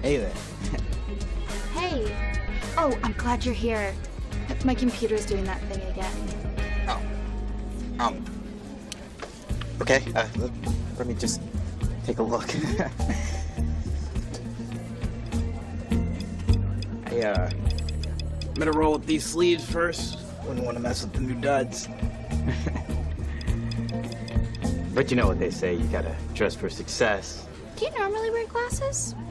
Hey there. Hey. Oh, I'm glad you're here. My computer's doing that thing again. Oh. Okay, let me just take a look. Better roll with these sleeves first. Wouldn't want to mess with the new duds. But you know what they say, you gotta dress for success. Do you normally wear glasses?